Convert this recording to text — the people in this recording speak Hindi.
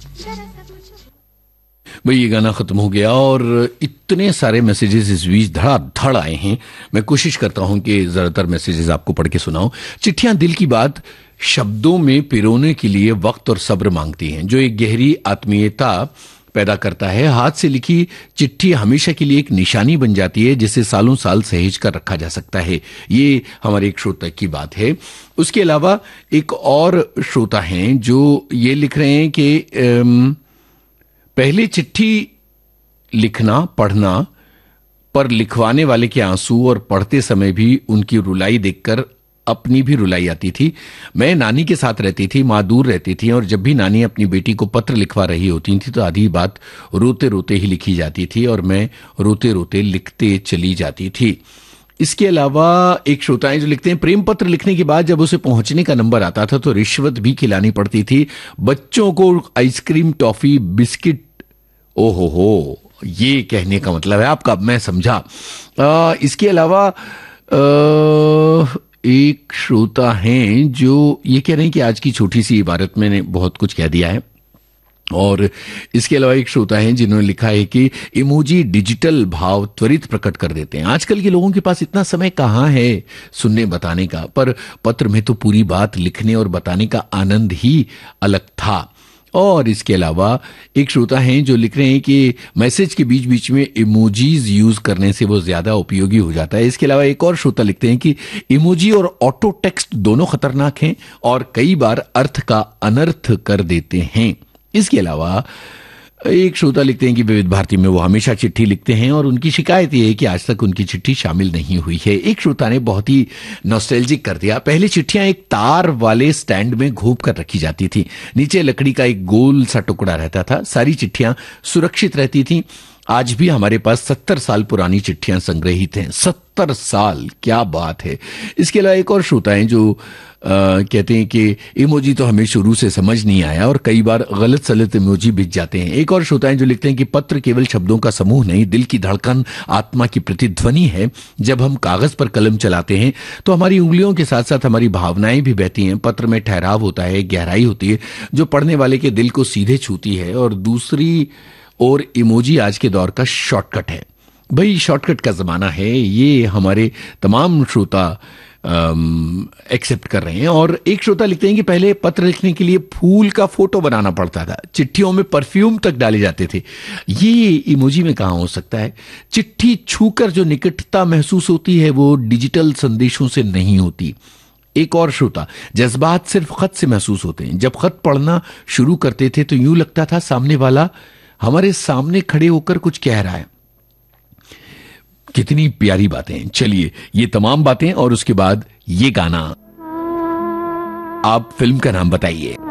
भाई ये गाना खत्म हो गया और इतने सारे मैसेजेस इस बीच धड़ाधड़ आए हैं। मैं कोशिश करता हूं कि ज्यादातर मैसेजेस आपको पढ़ के सुनाऊं। चिट्ठियां दिल की बात शब्दों में पिरोने के लिए वक्त और सब्र मांगती हैं, जो एक गहरी आत्मीयता पैदा करता है। हाथ से लिखी चिट्ठी हमेशा के लिए एक निशानी बन जाती है, जिसे सालों साल सहेज कर रखा जा सकता है। ये हमारे एक श्रोता की बात है। उसके अलावा एक और श्रोता हैं जो ये लिख रहे हैं कि पहले चिट्ठी लिखना पढ़ना पर लिखवाने वाले के आंसू और पढ़ते समय भी उनकी रुलाई देखकर अपनी भी रुलाई आती थी। मैं नानी के साथ रहती थी, माँ दूर रहती थी और जब भी नानी अपनी बेटी को पत्र लिखवा रही होती थी तो आधी बात रोते रोते ही लिखी जाती थी और मैं रोते रोते लिखते चली जाती थी। इसके अलावा एक श्रोता है जो लिखते हैं, प्रेम पत्र लिखने के बाद जब उसे पहुंचने का नंबर आता था तो रिश्वत भी खिलानी पड़ती थी। बच्चों को आइसक्रीम, टॉफी, बिस्किट। ओहो हो, ये कहने का मतलब है आपका, मैं समझा। इसके अलावा एक श्रोता हैं जो ये कह रहे हैं कि आज की छोटी सी इबारत मैंने बहुत कुछ कह दिया है। और इसके अलावा एक श्रोता हैं जिन्होंने लिखा है कि इमोजी डिजिटल भाव त्वरित प्रकट कर देते हैं। आजकल के लोगों के पास इतना समय कहाँ है सुनने बताने का, पर पत्र में तो पूरी बात लिखने और बताने का आनंद ही अलग था। और इसके अलावा एक श्रोता हैं जो लिख रहे हैं कि मैसेज के बीच बीच में इमोजीज यूज करने से वो ज्यादा उपयोगी हो जाता है। इसके अलावा एक और श्रोता लिखते हैं कि इमोजी और ऑटो टेक्स्ट दोनों खतरनाक हैं और कई बार अर्थ का अनर्थ कर देते हैं। इसके अलावा एक श्रोता लिखते हैं कि विविध भारती में वो हमेशा चिट्ठी लिखते हैं और उनकी शिकायत ये है कि आज तक उनकी चिट्ठी शामिल नहीं हुई है। एक श्रोता ने बहुत ही नॉस्टैल्जिक कर दिया। पहले चिट्ठियां एक तार वाले स्टैंड में घोंप कर रखी जाती थी, नीचे लकड़ी का एक गोल सा टुकड़ा रहता था। सारी चिट्ठियां सुरक्षित रहती थी। आज भी हमारे पास 70 साल पुरानी चिट्ठियां संग्रहित हैं। 70 साल, क्या बात है। इसके अलावा एक और श्रोता है जो कहते हैं कि इमोजी तो हमें शुरू से समझ नहीं आया और कई बार गलत सलत इमोजी बिक जाते हैं। एक और श्रोता है जो लिखते हैं कि पत्र केवल शब्दों का समूह नहीं, दिल की धड़कन, आत्मा की प्रतिध्वनि है। जब हम कागज पर कलम चलाते हैं तो हमारी उंगलियों के साथ साथ हमारी भावनाएं भी बहती हैं। पत्र में ठहराव होता है, गहराई होती है जो पढ़ने वाले के दिल को सीधे छूती है। और दूसरी और इमोजी आज के दौर का शॉर्टकट है। भाई शॉर्टकट का जमाना है, ये हमारे तमाम श्रोता एक्सेप्ट कर रहे हैं। और एक श्रोता लिखते हैं कि पहले पत्र लिखने के लिए फूल का फोटो बनाना पड़ता था, चिट्ठियों में परफ्यूम तक डाले जाते थे। ये इमोजी में कहां हो सकता है। चिट्ठी छूकर जो निकटता महसूस होती है वो डिजिटल संदेशों से नहीं होती। एक और श्रोता, जज्बात सिर्फ खत से महसूस होते हैं। जब खत पढ़ना शुरू करते थे तो यूं लगता था सामने वाला हमारे सामने खड़े होकर कुछ कह रहा है। कितनी प्यारी बातें। चलिए ये तमाम बातें और उसके बाद ये गाना। आप फिल्म का नाम बताइए।